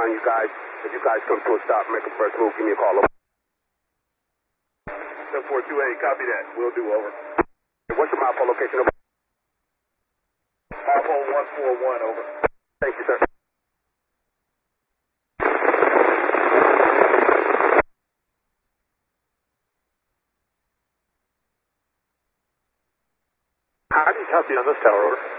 on you guys. If you guys come to a stop, make a first move, give me a call. 7428, copy that. We'll do, over. What's your mile location? Over. Alpha 141, over. Thank you, sir. How do you copy on this tower, over?